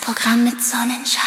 Programm mit Sonnenschein.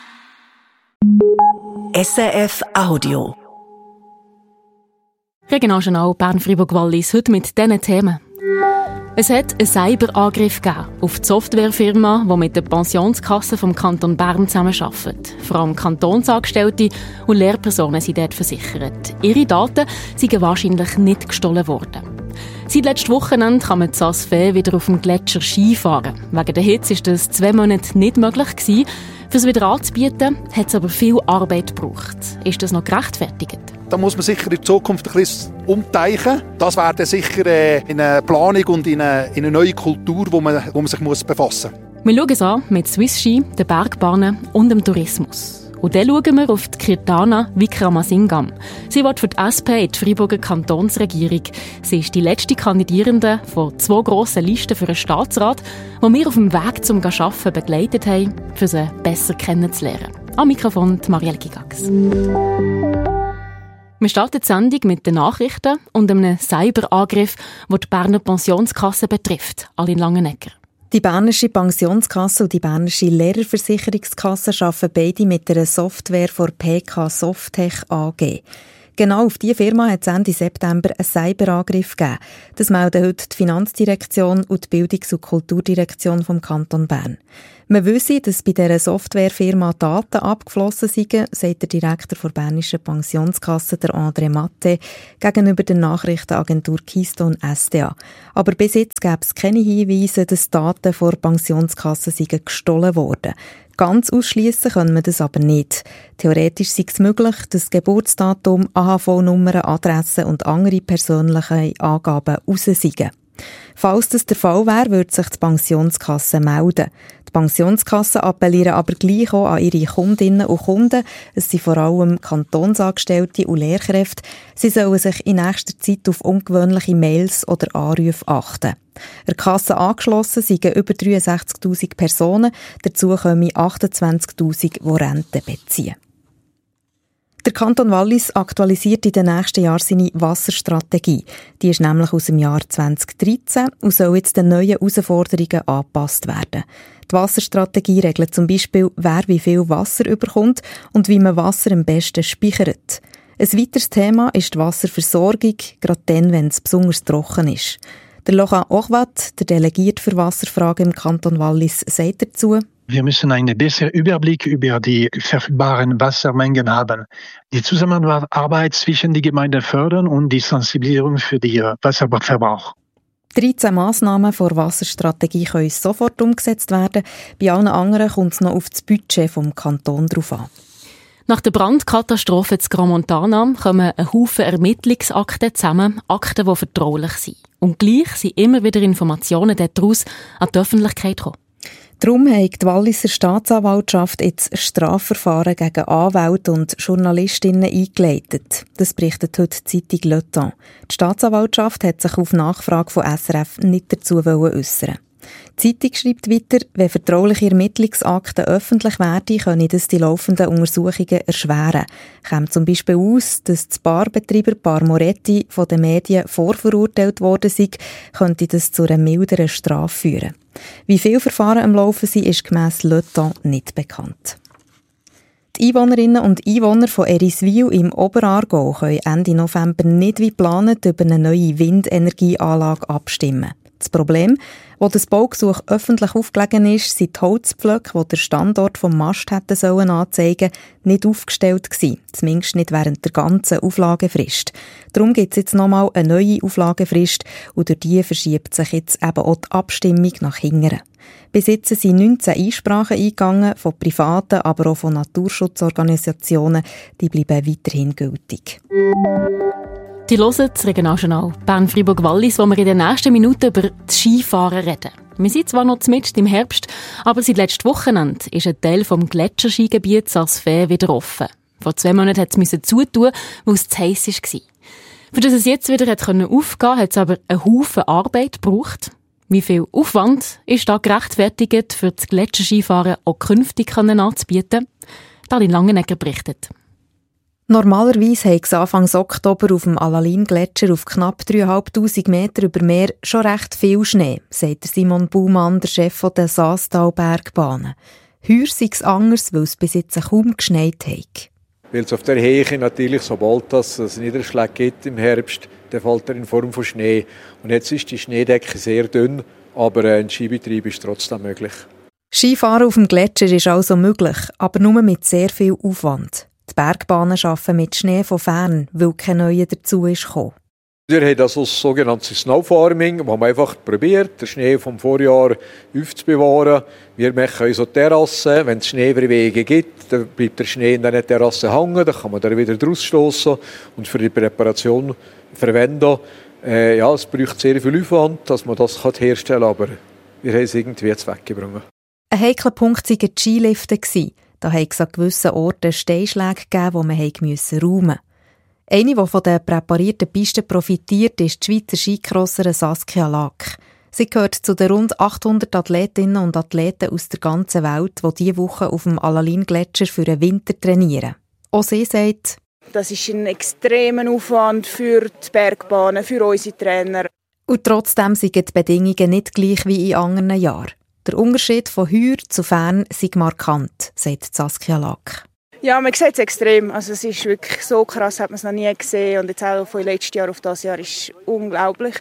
SRF Audio. Regionaljournal Bern-Fribourg-Wallis heute mit diesen Themen. Es hat einen Cyberangriff gegeben auf die Softwarefirma, die mit der Pensionskasse vom Kanton Bern zusammenarbeitet. Vor allem Kantonsangestellte und Lehrpersonen sind dort versichert. Ihre Daten sind wahrscheinlich nicht gestohlen worden. Seit letztem Wochenende kann man in Saas-Fee wieder auf dem Gletscher Ski fahren. Wegen der Hitze war das 2 Monate nicht möglich gewesen. Für es wieder anzubieten, hat es aber viel Arbeit gebraucht. Ist das noch gerechtfertigt? Da muss man sicher in Zukunft ein bisschen umteichen. Das wäre dann sicher in eine Planung und in eine neue Kultur, wo man sich befassen muss. Wir schauen es an mit Swiss Ski, den Bergbahnen und dem Tourismus. Und dann schauen wir auf die Kirtana Wickramasingam. Sie wird für die SP in die Freiburger Kantonsregierung. Sie ist die letzte Kandidierende von 2 grossen Listen für einen Staatsrat, die wir auf dem Weg zum Arbeiten begleitet haben, um sie besser kennenzulernen. Am Mikrofon Marielle Gigax. Wir starten die Sendung mit den Nachrichten und einem Cyberangriff, der die Berner Pensionskasse betrifft, Aline Langenegger. Die Bernische Pensionskasse und die Bernische Lehrerversicherungskasse arbeiten beide mit einer Software von PK Softech AG. Genau auf diese Firma hat es Ende September einen Cyberangriff gegeben. Das melden heute die Finanzdirektion und die Bildungs- und Kulturdirektion vom Kanton Bern. Man wisse, dass bei dieser Softwarefirma Daten abgeflossen seien, sagt der Direktor der Bernischen Pensionskasse, der André Matte, gegenüber der Nachrichtenagentur Keystone SDA. Aber bis jetzt gäbe es keine Hinweise, dass Daten vor der Pensionskasse seien gestohlen worden. Ganz ausschliessen können wir das aber nicht. Theoretisch sei es möglich, dass Geburtsdatum, AHV-Nummern, Adressen und andere persönliche Angaben raus seien. Falls das der Fall wäre, würde sich die Pensionskasse melden. Die Pensionskassen appellieren aber gleich auch an ihre Kundinnen und Kunden, es sind vor allem Kantonsangestellte und Lehrkräfte, sie sollen sich in nächster Zeit auf ungewöhnliche Mails oder Anrufe achten. Der Kasse angeschlossen sind über 63'000 Personen, dazu kommen 28'000, die Rente beziehen. Der Kanton Wallis aktualisiert in den nächsten Jahren seine Wasserstrategie. Die ist nämlich aus dem Jahr 2013 und soll jetzt den neuen Herausforderungen angepasst werden. Die Wasserstrategie regelt zum Beispiel, wer wie viel Wasser überkommt und wie man Wasser am besten speichert. Ein weiteres Thema ist die Wasserversorgung, gerade dann, wenn es besonders trocken ist. Der Laurent Ochwat, der Delegierte für Wasserfragen im Kanton Wallis, sagt dazu: Wir müssen einen besseren Überblick über die verfügbaren Wassermengen haben. Die Zusammenarbeit zwischen den Gemeinden fördern und die Sensibilisierung für den Wasserverbrauch. 13 Massnahmen der Wasserstrategie können sofort umgesetzt werden. Bei allen anderen kommt es noch auf das Budget vom Kanton drauf an. Nach der Brandkatastrophe in Crans-Montana kommen ein Haufen Ermittlungsakten zusammen, Akten, die vertraulich sind. Und gleich sind immer wieder Informationen daraus an die Öffentlichkeit gekommen. Darum hat die Walliser Staatsanwaltschaft jetzt Strafverfahren gegen Anwälte und Journalistinnen eingeleitet. Das berichtet heute die Zeitung Le Temps. Die Staatsanwaltschaft hat sich auf Nachfrage von SRF nicht dazu äußern. Die Zeitung schreibt weiter, wenn vertrauliche Ermittlungsakten öffentlich werden, können das die laufenden Untersuchungen erschweren. Kommt zum Beispiel aus, dass das Barbetreiber Bar Moretti von den Medien vorverurteilt worden sei, könnte das zu einer milderen Strafe führen. Wie viele Verfahren am Laufen sind, ist gemäss Le Temps nicht bekannt. Die Einwohnerinnen und Einwohner von Eriswil im Oberaargau können Ende November nicht wie geplant über eine neue Windenergieanlage abstimmen. Das Problem, wo das Baugesuch öffentlich aufgelegen ist, sind die Holzpflöcke, die der Standort vom Mast hätten sollen anzeigen, nicht aufgestellt gewesen. Zumindest nicht während der ganzen Auflagefrist. Darum gibt es jetzt nochmal eine neue Auflagefrist und durch die verschiebt sich jetzt eben auch die Abstimmung nach hinten. Bis jetzt sind 19 Einsprachen eingegangen, von privaten, aber auch von Naturschutzorganisationen. Die bleiben weiterhin gültig. Die hören das Regionaljournal Bern-Fribourg-Wallis, wo wir in den nächsten Minuten über das Skifahren reden. Wir sind zwar noch mitten im Herbst, aber seit letztem Wochenende ist ein Teil des Gletscherskigebiets Saas-Fee wieder offen. Vor 2 Monaten musste es zutun, weil es zu heiss war. Für das es jetzt wieder aufgehen konnte, hat es aber einen Haufen Arbeit gebraucht. Wie viel Aufwand ist da gerechtfertigt, für das Gletscherskifahren auch künftig anzubieten? Aline Langenegger berichtet. Normalerweise hat es Anfang Oktober auf dem Alalin-Gletscher auf knapp 3'500 Meter über Meer schon recht viel Schnee, sagt Simon Baumann, der Chef der Saastal-Bergbahnen. Heuer sei es anders, weil es bis jetzt kaum geschneit hat. Weil es auf der Höhe natürlich, sobald es Niederschlag gibt im Herbst, dann fällt er in Form von Schnee. Und jetzt ist die Schneedecke sehr dünn, aber ein Skibetrieb ist trotzdem möglich. Skifahren auf dem Gletscher ist also möglich, aber nur mit sehr viel Aufwand. Die Bergbahnen arbeiten mit Schnee von fern, weil kein neuer dazu ist gekommen. Wir haben das sogenanntes Snowfarming, wo man einfach probiert, den Schnee vom Vorjahr aufzubewahren. Wir machen unsere Terrassen. Wenn es Schneeverwehungen gibt, dann bleibt der Schnee in dieser Terrasse hängen, dann kann man da wieder rausstoßen und für die Präparation verwenden. Es braucht sehr viel Aufwand, dass man das herstellen kann, aber wir haben es irgendwie weggebracht. Ein heikler Punkt waren die Skilifte. Da hat es an gewissen Orten Steinschläge gegeben, die man räumen musste. Eine, die von den präparierten Pisten profitiert, ist die Schweizer Skicrosserin Saskia Lack. Sie gehört zu den rund 800 Athletinnen und Athleten aus der ganzen Welt, die diese Woche auf dem Alaline-Gletscher für den Winter trainieren. Auch sie sagt, das ist ein extremer Aufwand für die Bergbahnen, für unsere Trainer. Und trotzdem sind die Bedingungen nicht gleich wie in anderen Jahren. Der Unterschied von heuer zu fern sei markant, sagt Saskia Lack. Ja, man sieht es extrem. Also es ist wirklich so krass, hat man es noch nie gesehen. Und jetzt auch von letztes Jahr auf dieses Jahr ist unglaublich.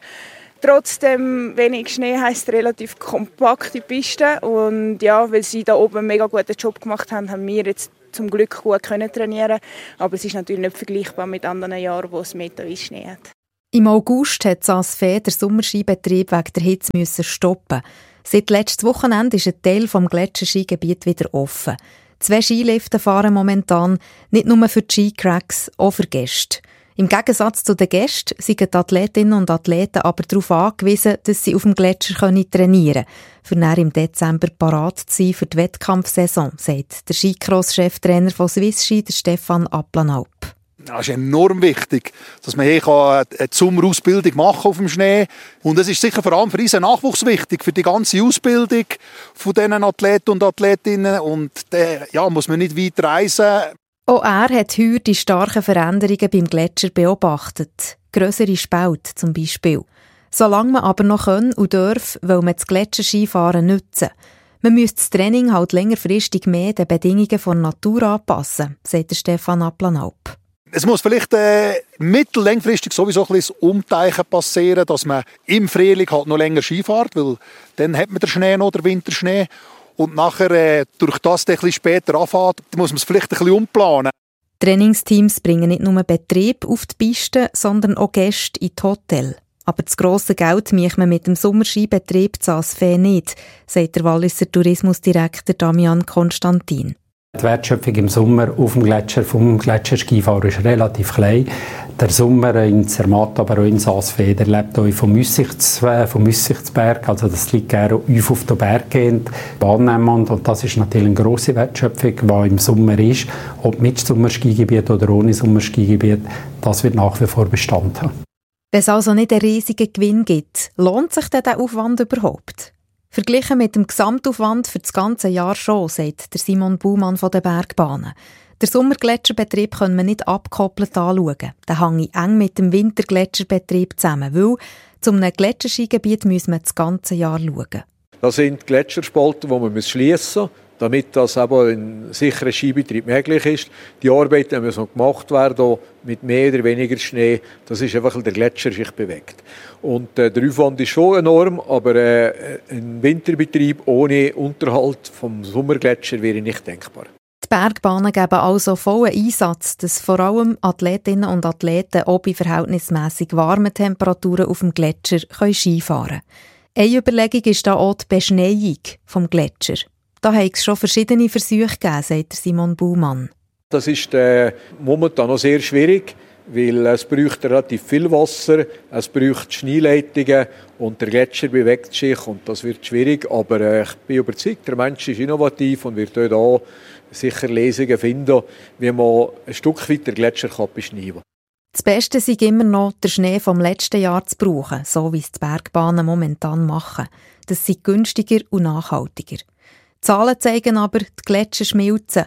Trotzdem wenig Schnee heisst relativ kompakte Piste. Und ja, weil sie da oben einen mega guten Job gemacht haben, haben wir jetzt zum Glück gut trainieren. Aber es ist natürlich nicht vergleichbar mit anderen Jahren, wo es meterweise Schnee hat. Im August hat Saas-Fee den Sommerskibetrieb wegen der Hitze stoppen. Seit letztem Wochenende ist ein Teil des Gletscherskigebiets wieder offen. 2 Skilifte fahren momentan, nicht nur für die Skicracks, auch für Gäste. Im Gegensatz zu den Gästen sind die Athletinnen und Athleten aber darauf angewiesen, dass sie auf dem Gletscher trainieren können, für dann im Dezember parat zu sein für die Wettkampfsaison, sagt der Skicross-Cheftrainer von Swiss Ski, Stefan Applanalp. Das ist enorm wichtig, dass man hier eine Sommerausbildung machen auf dem Schnee. Und es ist sicher vor allem für unseren Nachwuchs wichtig, für die ganze Ausbildung von diesen Athleten und Athletinnen. Und da muss man nicht weit reisen. Auch er hat heuer die starken Veränderungen beim Gletscher beobachtet. Grössere Spalte zum Beispiel. Solange man aber noch können und darf, will man das Gletscherskifahren nutzen. Man müsste das Training halt längerfristig mehr den Bedingungen der Natur anpassen, sagt Stefan Applanalp. Es muss vielleicht mittel-längfristig sowieso ein bisschen Umteichen passieren, dass man im Frühling halt noch länger Ski fährt, weil dann hat man den Schnee noch, den Winterschnee. Und nachher, durch das der ein bisschen später anfängt, muss man es vielleicht ein bisschen umplanen. Trainingsteams bringen nicht nur Betrieb auf die Piste, sondern auch Gäste in die Hotel. Aber das grosse Geld macht man mit dem Sommerskibetrieb Saas-Fee nicht, sagt der Walliser Tourismusdirektor Damian Konstantin. Die Wertschöpfung im Sommer auf dem Gletscher vom Gletscherskifahren ist relativ klein. Der Sommer in Zermatt, aber auch in Saas-Fee, der lebt auch vom Aussichtsberg. Also das liegt gerne auf den Berg gehend, annehmend. Und das ist natürlich eine grosse Wertschöpfung, die im Sommer ist. Ob mit Sommerskigebiet oder ohne Sommerskigebiet, das wird nach wie vor Bestand haben. Wenn es also nicht einen riesigen Gewinn gibt, lohnt sich denn der Aufwand überhaupt? Verglichen mit dem Gesamtaufwand für das ganze Jahr schon, sagt der Simon Baumann von den Bergbahnen. Den Sommergletscherbetrieb können wir nicht abgekoppelt anschauen. Der hängt eng mit dem Wintergletscherbetrieb zusammen, weil zu einem Gletscherskigebiet müssen wir das ganze Jahr schauen. Das sind Gletscherspalten, die man schliessen muss, damit das aber ein sicherer Skibetrieb möglich ist. Die Arbeiten müssen gemacht werden mit mehr oder weniger Schnee. Das ist einfach, weil der Gletscher sich bewegt. Und der Aufwand ist schon enorm, aber ein Winterbetrieb ohne Unterhalt vom Sommergletscher wäre nicht denkbar. Die Bergbahnen geben also vollen Einsatz, dass vor allem Athletinnen und Athleten auch bei verhältnismässig warmen Temperaturen auf dem Gletscher Skifahren können. Eine Überlegung ist da auch die Beschneiung vom Gletscher. Da hat es schon verschiedene Versuche gegeben, sagt Simon Baumann. Das ist momentan noch sehr schwierig, weil es braucht relativ viel Wasser, es braucht Schneeleitungen und der Gletscher bewegt sich und das wird schwierig. Aber ich bin überzeugt, der Mensch ist innovativ und wird dort auch sicher Lösungen finden, wie man ein Stück weit den Gletscher beschneiden kann. Das Beste ist immer noch, den Schnee vom letzten Jahr zu brauchen, so wie es die Bergbahnen momentan machen. Das sei günstiger und nachhaltiger. Die Zahlen zeigen aber, die Gletscher schmilzen.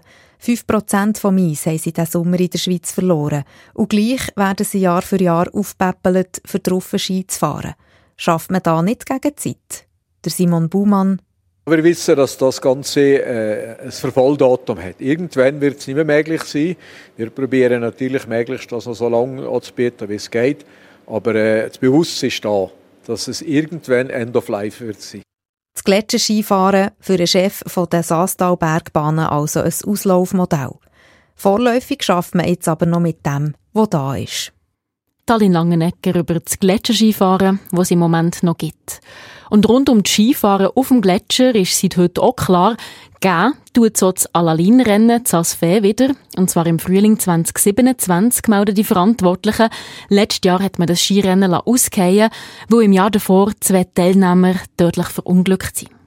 5% vom Eis haben sie diesen Sommer in der Schweiz verloren. Und gleich werden sie Jahr für Jahr aufpäppelt, für drauf Ski zu fahren. Schafft man da nicht gegen die Zeit? Der Simon Baumann: Wir wissen, dass das Ganze ein Verfalldatum hat. Irgendwann wird es nicht mehr möglich sein. Wir probieren natürlich möglichst das noch so lange anzubieten, wie es geht. Aber das Bewusstsein ist da, dass es irgendwann End of Life wird sein. Das Gletscherskifahren für den Chef der Saastal-Bergbahnen also ein Auslaufmodell. Vorläufig schafft man jetzt aber noch mit dem, was da ist. Tallinn Langenegger über das Gletscherskifahren, das es im Moment noch gibt. Und rund um das Skifahren auf dem Gletscher ist seit heute auch klar, geben tut so das Alaline-Rennen Saas-Fee wieder. Und zwar im Frühling 2027, melden die Verantwortlichen. Letztes Jahr hat man das Skirennen ausgefallen, wo im Jahr davor 2 Teilnehmer tödlich verunglückt sind.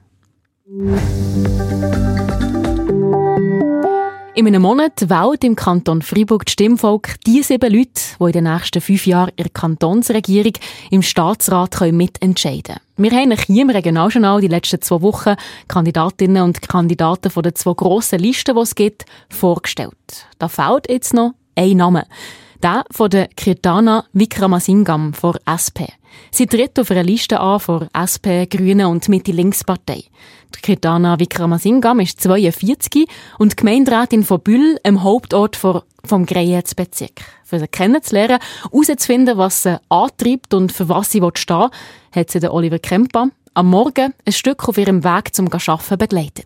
In einem Monat wählt im Kanton Freiburg das Stimmvolk die 7 Leute, die in den nächsten 5 Jahren in der Kantonsregierung im Staatsrat mitentscheiden können. Wir haben hier im Regionaljournal die letzten 2 Wochen Kandidatinnen und Kandidaten von den 2 grossen Listen, die es gibt, vorgestellt. Da fehlt jetzt noch ein Name. Der von der Kirtana Wickramasingam von SP. Sie tritt auf einer Liste an von SP, Grünen und Mitte-Links-Partei. Kirtana Wickramasingam ist 42 und Gemeinderätin von Bühl, im Hauptort vom Greyerz-Bezirk. Für sie kennenzulernen, herauszufinden, was sie antreibt und für was sie stehen will, hat sie Oliver Kempa am Morgen ein Stück auf ihrem Weg zum Arbeiten begleitet.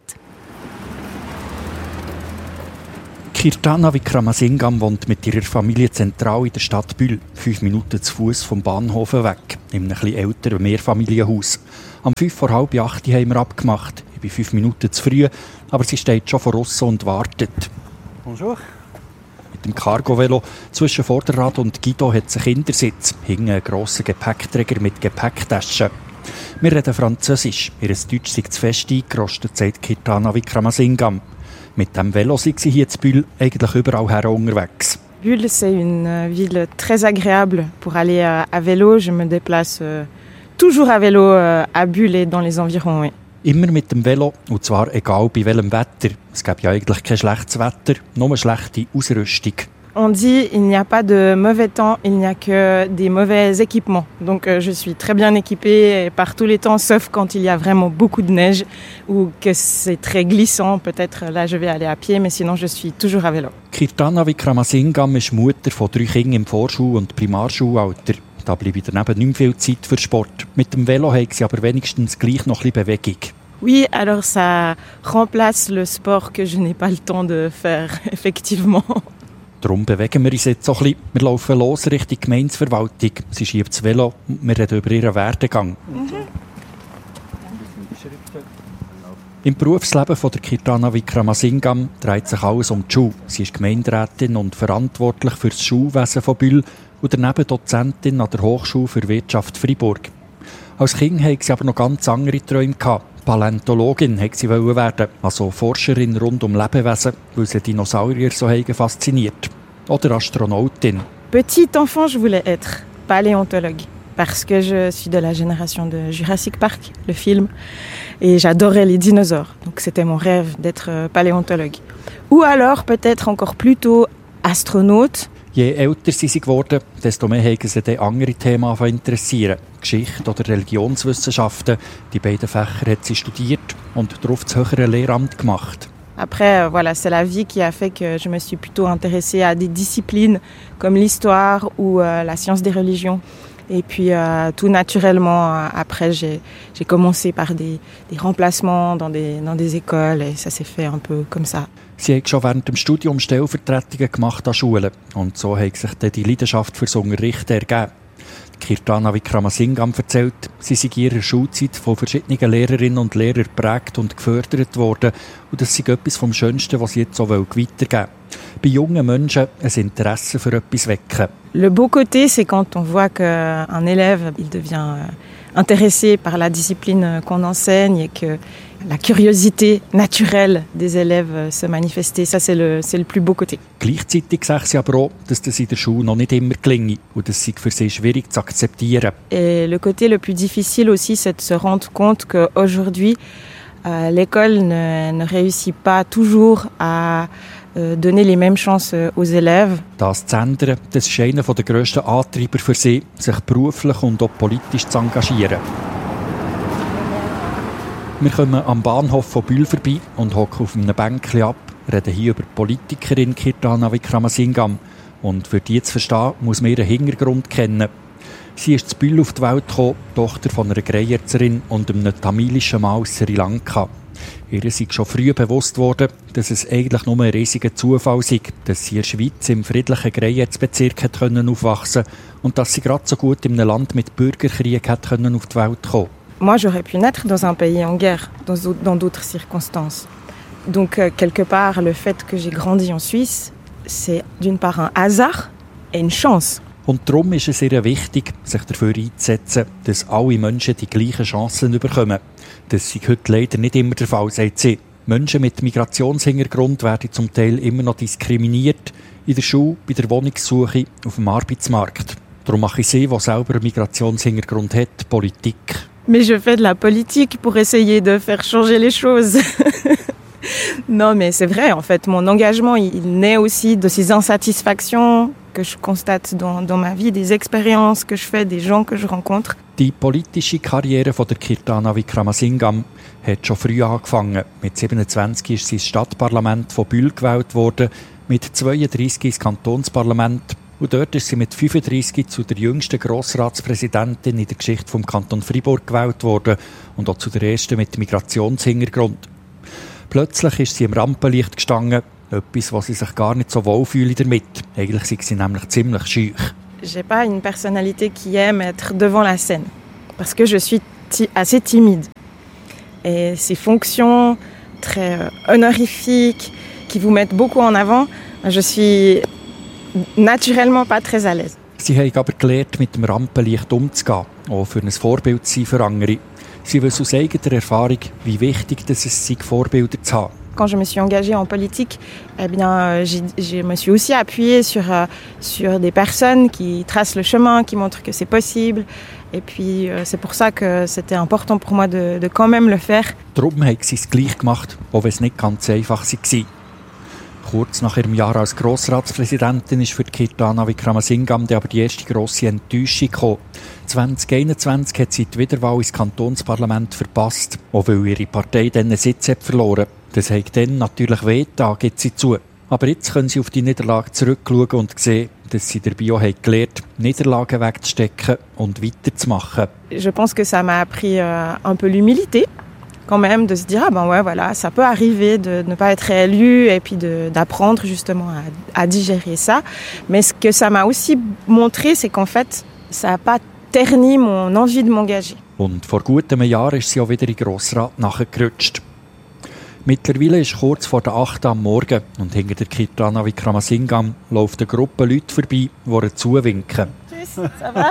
Kirtana Wickramasingam wohnt mit ihrer Familie zentral in der Stadt Bühl, 5 Minuten zu Fuß vom Bahnhof weg, in einem etwas älteren Mehrfamilienhaus. Am 7:45 haben wir abgemacht. Ich bin 5 Minuten zu früh, aber sie steht schon vor uns und wartet. Bonjour. Mit dem Cargo-Velo zwischen Vorderrad und Guido hat sie einen Kindersitz, hinten einen grossen Gepäckträger mit Gepäcktaschen. Wir reden Französisch, ihr Deutsch sei zu fest eingerostet, sagt Kirtana Wickramasingam. Mit dem Velo sind sie hier in Bühl eigentlich überall her unterwegs. Bühl, c'est une ville très agréable pour aller à vélo. Je me déplace toujours à vélo à Bühl et dans les environs. Oui. Immer mit dem Velo, und zwar egal bei welchem Wetter. Es gibt ja eigentlich kein schlechtes Wetter, nur schlechte Ausrüstung. On dit il n'y a pas de mauvais temps, il n'y a que des mauvais équipements. Donc je suis très bien équipée par tous les temps, sauf quand il y a vraiment beaucoup de neige ou que c'est très glissant. Peut-être là je vais aller à pied, mais sinon je suis toujours à vélo. Kirtana Wickramasingam ist Mutter von 3 Kindern im Vorschul- und Primarschulalter. Da bleibt daneben nicht mehr viel Zeit für Sport. Mit dem Velo haben sie aber wenigstens gleich noch ein bisschen Bewegung. Oui, alors ça remplace le sport que je n'ai pas le temps de faire, effectivement. Darum bewegen wir uns jetzt so ein bisschen. Wir laufen los Richtung Gemeindeverwaltung. Sie schiebt das Velo und wir reden über ihren Werdegang. Im Berufsleben von der Kirtana Wickramasingam dreht sich alles um die Schule. Sie ist Gemeinderätin und verantwortlich für das Schulwesen von Bühl und daneben Dozentin an der Hochschule für Wirtschaft Freiburg. Als Kind hatte sie aber noch ganz andere Träume. Paläontologin wollte sie werden, also Forscherin rund um Lebewesen, weil sie Dinosaurier so fasziniert. Oder Astronautin. Petit enfant, je voulais être paléontologue. Parce que je suis de la génération de Jurassic Park, le film, et j'adorais les dinosaures. Donc c'était mon rêve d'être paléontologue. Ou alors peut-être encore plus tôt astronaute. Je älter sie geworden, desto mehr haben sie dann andere Themen interessieren. Geschichte oder Religionswissenschaften. Die beiden Fächer hat sie studiert und darauf das höhere Lehramt gemacht. Après, voilà, c'est la vie qui a fait que je me suis plutôt intéressée à des disciplines comme l'histoire ou la science des religions. Et puis tout naturellement, après, j'ai commencé par des remplacements dans des écoles et ça s'est fait un peu comme ça. Sie hat schon während dem Studium Stellvertretungen gemacht an Schulen und so hat sich dann die Leidenschaft fürs Unterrichten ergeben. Kirtana Wickramasingam erzählt, sie sei in ihrer Schulzeit von verschiedenen Lehrerinnen und Lehrern geprägt und gefördert worden und das sei etwas vom Schönsten, was sie jetzt so weitergeben will. Bei jungen Menschen ein Interesse für etwas wecken. Le beau côté, c'est quand on voit qu'un élève il devient intéressé par la discipline qu'on enseigne et que la curiosité naturelle des élèves se manifester. Ça, c'est le plus beau côté. Gleichzeitig sagt sie aber auch, dass das in der Schule noch nicht immer gelingt und das sei für sie schwierig zu akzeptieren. Et le côté le plus difficile aussi, c'est de se rendre compte qu'aujourd'hui, l'école ne réussit pas toujours à donner les mêmes chances aux élèves. Das zu ändern, das ist einer der grössten Antreiber für sie, sich beruflich und auch politisch zu engagieren. Wir kommen am Bahnhof von Bühl vorbei und hocken auf einem Bänkchen ab, reden hier über die Politikerin Kirtana Wickramasingam. Und für die zu verstehen, muss man ihren Hintergrund kennen. Sie ist zu Bühl auf die Welt gekommen, Tochter von einer Greierzerin und einem tamilischen Mann aus Sri Lanka. Ihr ist schon früh bewusst worden, dass es eigentlich nur ein riesiger Zufall sei, dass sie in der Schweiz im friedlichen Greierzbezirk aufwachsen konnte und dass sie gerade so gut in einem Land mit Bürgerkrieg auf die Welt kommen. Moi, j'aurais pu naître dans un pays en guerre, dans d'autres circonstances. Donc, quelque part, le fait que j'ai grandi en Suisse, c'est d'une part un hasard et une chance. Und darum ist es ihr wichtig, sich dafür einzusetzen, dass alle Menschen die gleichen Chancen bekommen. Das ist heute leider nicht immer der Fall, sagt sie. Menschen mit Migrationshintergrund werden zum Teil immer noch diskriminiert, in der Schule, bei der Wohnungssuche, auf dem Arbeitsmarkt. Darum mache ich sie, die selber einen Migrationshintergrund hat, Politik. Mais je fais de la politique pour essayer de faire changer les choses. Non, mais c'est vrai, en fait, mon engagement, il naît aussi de ces insatisfactions que je constate dans ma vie, des expériences que je fais, des gens que je rencontre. Die politische Karriere von der Kirtana Wickramasingam hat schon früh angefangen. Mit 27 ist sie ins Stadtparlament von Bühl gewählt worden, mit 32 ins Kantonsparlament und dort ist sie mit 35 zu der jüngsten Grossratspräsidentin in der Geschichte vom Kanton Freiburg gewählt worden und auch zu der ersten mit Migrationshintergrund. Plötzlich ist sie im Rampenlicht gestanden, etwas, was sie sich gar nicht so wohl fühle damit. Eigentlich sei sie nämlich ziemlich schüch. J'ai pas une personnalité qui aime être devant la scène, parce que je suis assez timide. Et ces fonctions très honorifiques, qui vous mettent beaucoup en avant, je suis naturellement pas très à l'aise. Sie haben aber gelernt, mit dem Rampenlicht umzugehen, auch für ein Vorbild zu sein für andere. Sie wissen aus eigener Erfahrung, wie wichtig es ist, Vorbilder zu haben. Quand je me suis engagée en politique, eh bien, je me suis aussi appuyée sur des personnes qui tracent le chemin, qui montrent que c'est possible. Et puis, c'est pour ça que c'était important pour moi de quand même le faire. Darum haben sie es gleich gemacht, auch wenn es nicht ganz einfach war. Kurz nach ihrem Jahr als Grossratspräsidentin ist für Kirtana Wickramasingam aber die erste grosse Enttäuschung gekommen. 2021 hat sie die Wiederwahl ins Kantonsparlament verpasst, auch weil ihre Partei dann einen Sitz hat verloren. Das hat dann natürlich wehgetan, gibt sie zu. Aber jetzt können sie auf die Niederlage zurückschauen und sehen, dass sie dabei auch gelernt haben, Niederlagen wegzustecken und weiterzumachen. Je pense que ça m'a appris un peu l'humilité. Quand même, de se dire, ah ben ouais, voilà, ça peut arriver de ne pas être réélu et puis d'apprendre justement à digérer ça. Mais ce que ça m'a aussi montré, c'est qu'en fait, ça n'a pas terni mon envie de m'engager. Und vor gut einem Jahr ist sie auch wieder in den Grossrat nachgerutscht. Mittlerweile ist kurz vor der 8 am Morgen und hinter der Kirtana Wickramasingam läuft eine Gruppe Leute vorbei, die ihr zuwinken. Tschüss, ça va?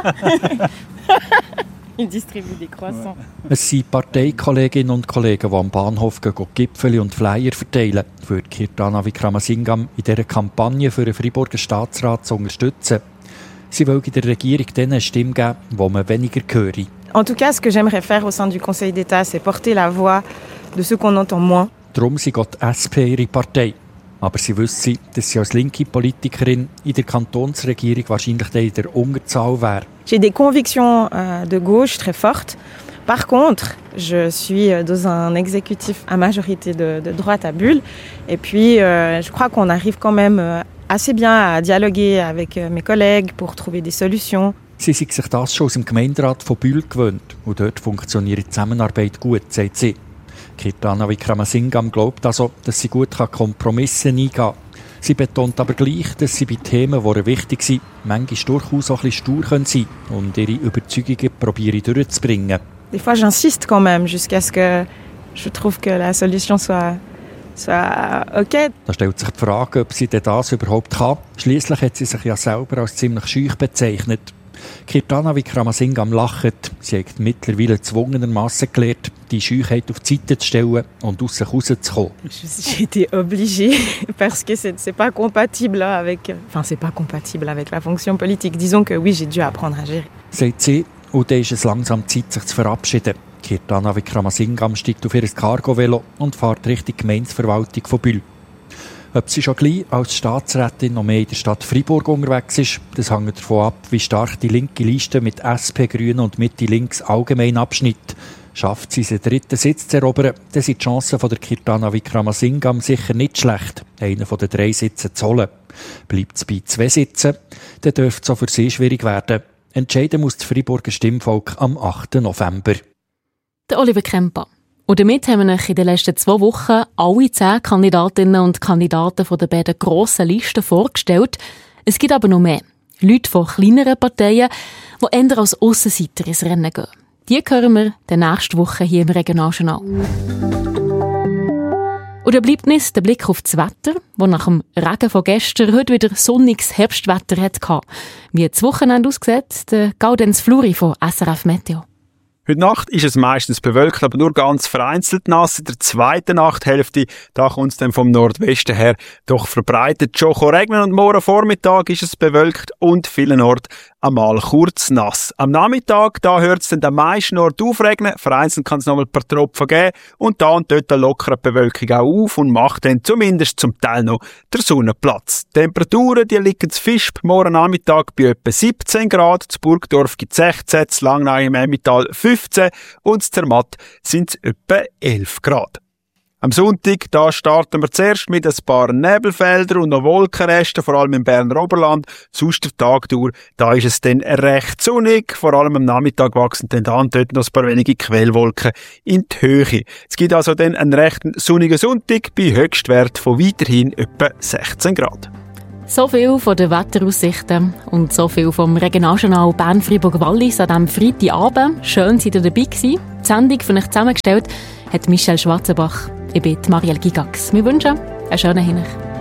Ich distribue des croissants. Es sind Parteikolleginnen und Kollegen, die am Bahnhof Gipfeli und Flyer verteilen, für Kirtana Wickramasingam in dieser Kampagne für den Freiburger Staatsrat zu unterstützen. Sie wollen in der Regierung denen eine Stimme geben, die man weniger höre. En tout cas, ce que j'aimerais faire au sein du Conseil d'État, c'est porter la voix de ceux qu'on entend moins. Darum sind die SP ihre Partei. Aber sie wissen, dass sie als linke Politikerin in der Kantonsregierung wahrscheinlich in der Unterzahl wäre. J'ai des convictions de gauche très fortes. Par contre, je suis dans un exécutif à majorité de droite à Buhl. Et puis, je crois qu'on arrive quand même assez bien à dialoguer avec mes collègues pour trouver des solutions. Sie sind sich das schon aus dem Gemeinderat von Bühl gewöhnt. Und dort funktioniert die Zusammenarbeit gut, sagt sie. Kirtana Wickramasingam glaubt also, dass sie gut Kompromisse eingehen kann. Sie betont aber gleich, dass sie bei Themen, die ihr wichtig sind, manchmal durchaus auch ein bisschen stur sein können und ihre Überzeugungen probieren durchzubringen. Des fois, j'insiste quand même, jusqu'à ce que je trouve que la solution soit OK. Da stellt sich die Frage, ob sie das überhaupt kann. Schliesslich hat sie sich ja selber als ziemlich schüch bezeichnet. Kirtana Wickramasingam lacht. Sie hat mittlerweile gezwungenermassen gelernt, die Scheuheit auf die Seite zu stellen und aus sich rauszukommen. J'ai été obligée parce que c'est pas compatible avec la fonction politique. Disons que oui, j'ai dû apprendre à gérer. Sagt sie, und dann ist es langsam Zeit, sich zu verabschieden. Kirtana Wickramasingam steigt auf ihr Cargo-Velo und fährt Richtung Gemeindeverwaltung von Bühl. Ob sie schon gleich als Staatsrätin noch mehr in der Stadt Freiburg unterwegs ist, das hängt davon ab, wie stark die linke Liste mit SP, Grünen und Mitte links allgemein abschnitt. Schafft sie den 3. Sitz zu erobern, dann sind die Chancen von der Kirtana Wickramasingam sicher nicht schlecht, einen von den 3 Sitzen zu holen. Bleibt es bei 2 Sitzen, dann dürfte es auch für sie schwierig werden. Entscheiden muss das Freiburger Stimmvolk am 8. November. Der Oliver Kempa. Und damit haben wir euch in den letzten 2 Wochen alle 10 Kandidatinnen und Kandidaten von den beiden grossen Listen vorgestellt. Es gibt aber noch mehr. Leute von kleineren Parteien, die eher als Aussenseiter ins Rennen gehen. Die hören wir in der nächsten Woche hier im Regionaljournal. Und dann bleibt uns der Blick auf das Wetter, das nach dem Regen von gestern heute wieder sonniges Herbstwetter hatte. Wie das Wochenende aussieht, der Gaudenz Fluri von SRF Meteo. Heute Nacht ist es meistens bewölkt, aber nur ganz vereinzelt nass. In der zweiten Nachthälfte, da kommt es dann vom Nordwesten her doch verbreitet schon regnen und morgen Vormittag ist es bewölkt und vielen Orten einmal kurz nass. Am Nachmittag, da hört es dann am meisten Orten aufregnen, vereinzelt kann es noch mal ein paar Tropfen geben und da und dort lockert die Bewölkung auch auf und macht dann zumindest zum Teil noch der Sonnenplatz. Die Temperaturen, die liegen zu Visp morgen Nachmittag bei etwa 17 Grad, zu Burgdorf gibt es 16, zu Langnau im Emmental 15 und zu Zermatt sind es etwa 11 Grad. Am Sonntag, da starten wir zuerst mit ein paar Nebelfeldern und noch Wolkenresten, vor allem im Berner Oberland. Sonst der Tag durch, da ist es dann recht sonnig. Vor allem am Nachmittag wachsen dann da und dort noch ein paar wenige Quellwolken in die Höhe. Es gibt also dann einen recht sonnigen Sonntag bei Höchstwert von weiterhin etwa 16 Grad. So viel von den Wetteraussichten und so viel vom Regionaljournal Bern-Fribourg-Wallis an diesem Freitagabend. Schön, dass ihr dabei gewesen. Die Sendung für euch zusammengestellt hat Michel Schwarzenbach. Ich bin Marielle Gigax. Wir wünschen einen schönen Hinweis.